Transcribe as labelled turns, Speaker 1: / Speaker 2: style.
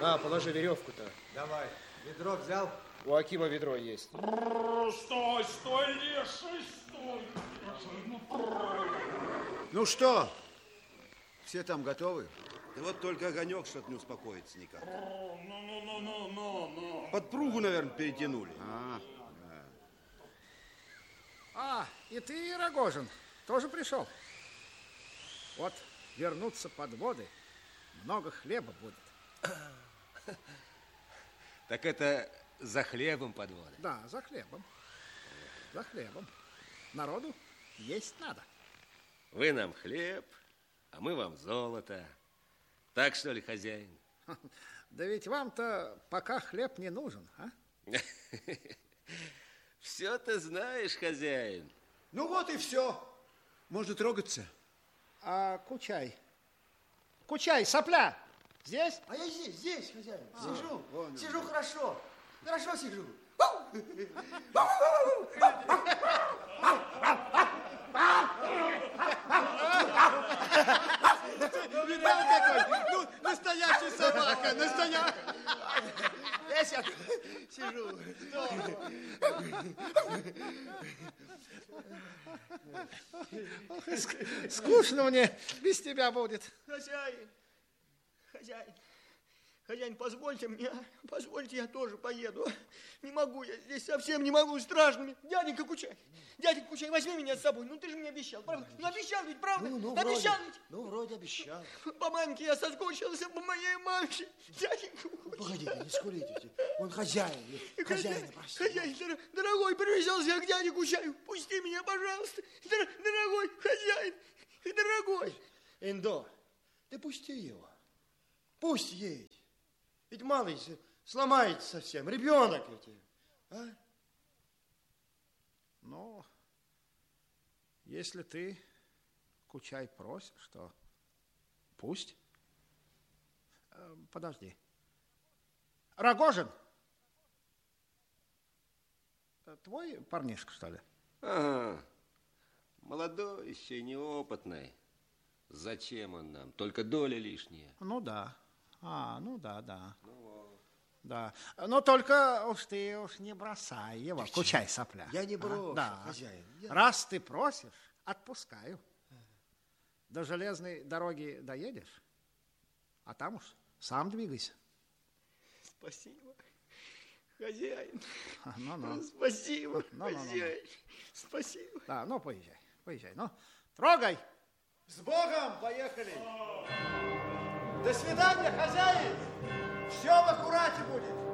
Speaker 1: На, положи веревку-то.
Speaker 2: Давай. Ведро взял?
Speaker 1: У Акима ведро есть.
Speaker 3: Стой, стой, леший, стой.
Speaker 2: Ну что, все там готовы?
Speaker 4: Да вот только огонек что-то не успокоится никак.
Speaker 3: Ну.
Speaker 4: Подпругу, наверное, перетянули.
Speaker 5: И ты, Рогожин, тоже пришел? Вот вернутся подводы, много хлеба будет.
Speaker 6: Так это за хлебом подводы?
Speaker 5: Да, за хлебом. За хлебом. Народу есть надо.
Speaker 6: Вы нам хлеб, а мы вам золото. Так что ли, хозяин?
Speaker 5: Да ведь вам-то пока хлеб не нужен, а?
Speaker 6: Все ты знаешь, хозяин.
Speaker 2: Ну вот и все. Можно трогаться.
Speaker 5: А Кучай? Кучай, сопля, здесь?
Speaker 7: А я здесь, хозяин. Сижу хорошо. Хорошо сижу.
Speaker 2: Видал какой? Ну, настоящая собака, настоящая.
Speaker 7: Я сейчас сижу.
Speaker 5: Скучно мне без тебя будет.
Speaker 7: Хозяин, позвольте мне, я тоже поеду. Не могу, я здесь совсем не могу, страшно мне. Дяденька Кучай, возьми меня с собой. Ну, ты же мне обещал, правда? Ну, обещал ведь, правда? Обещал ведь. Ну, вроде обещал. По мамке я соскучился, по моей мамке. Дяденька Кучай. Погодите, не скулите. Он хозяин, хозяина просил. Хозяин, дорогой, привязался я к дяде Кучаю. Пусти меня, пожалуйста. Дорогой хозяин, дорогой.
Speaker 8: Индо, ты пусти его. Пусть едет. Ведь малый сломается совсем. Ребенок ведь. А?
Speaker 5: Ну, если ты, Кучай, просишь, то пусть. Подожди. Рогожин! Твой парнишка, что ли?
Speaker 6: Ага. Молодой еще, неопытный. Зачем он нам? Только доля лишняя.
Speaker 5: Ну да. Ну да. Да. Но только уж ты не бросай его, Кучай, сопля.
Speaker 8: Я не брошу,
Speaker 5: да.
Speaker 8: хозяин.
Speaker 5: Раз ты просишь, отпускаю. До железной дороги доедешь, а там уж сам двигайся.
Speaker 7: Спасибо, хозяин.
Speaker 5: Ну.
Speaker 7: Спасибо, хозяин. Спасибо.
Speaker 5: Да, ну поезжай. Ну, трогай.
Speaker 8: С Богом, поехали. До свидания, хозяин. Все в аккурате будет.